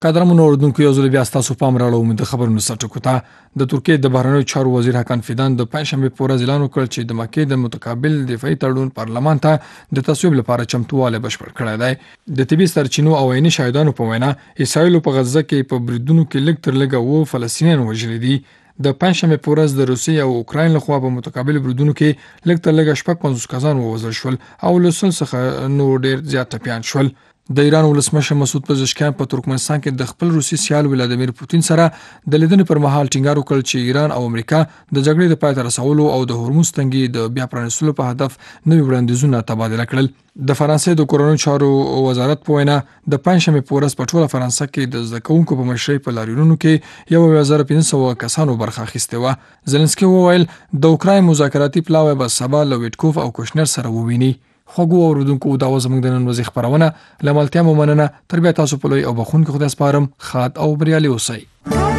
قدرمنو اوردونکو یو ځل بیا ستاسو پام راړوم د خبرونو سرټکو ته. د ترکیې د بهرنیو چارو وزیر حکان فیدان د پنځشنبه په ورځ اعلان وکړ چې د مکې د متقابل دفاعي تړون پارلمان ته د تصویب لپاره چمتووالی بشپړ کړی دی. د طبي سرچینو او عیني شاهدانو په وینا اسرایل په غزه کې په بریدونو کې لږ تر لږه 7 فلسطینیان وژلي دي. د پنځشنبه په ورځ د روسیې او اوکراین لخوا په متقابل بریدونو کې لږ تر لږه 50 کسان ووژل شول او له سل څخه نور ډیر زیات ټپیان شول. د ایران ولسمشر مسعود پزشکیان په ترکمنستان کې د خپل روسي سیال ولادیمیر پوتین سره د لیدنې پر مهال ټینګار وکړ چې ایران او امریکا د جګړې د پای ته رسولو او د هورموز تنګي د بیا پرانیستلو په هدف نوي وړاندیزونه تبادله کړل. د فرانسې د کورونو چارو وزارت په وینا د پنځشنبه په ورځ په ټوله فرانسه کې د زده کوونکو په مشرۍ په لاریونونو کې 1500 کسانو برخه اخیستې وه. زلنسکي وویل د اوکراین مذاکراتي پلاوی به سبا له ویټکوف او کوشنر سره وویني. خوږو اوردونکو دا زموږ د نن ورځې خبرونه لملتیا مو مننه. تر بیا تاسو په لوی او بخونکو خدای سپارم. خاد او بریالي اوسئ.